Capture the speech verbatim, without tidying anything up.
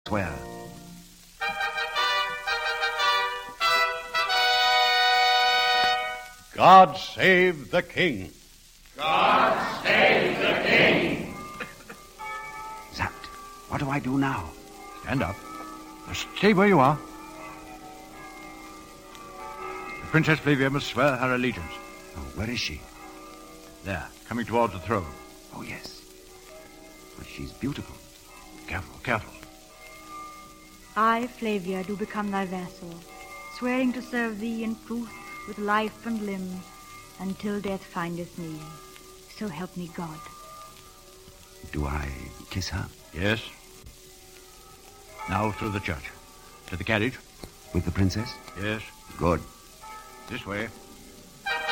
Swear. God save the king. God save the king. Zapt, what do I do now? Stand up. Stay where you are. The Princess Flavia must swear her allegiance. Oh, where is she? There, coming towards the throne. Oh, yes. But she's beautiful. Careful, careful. I, Flavia, do become thy vassal, swearing to serve thee in truth with life and limb, until death findeth me. So help me God. Do I kiss her? Yes. Now through the church. To the carriage. With the princess? Yes. Good. This way.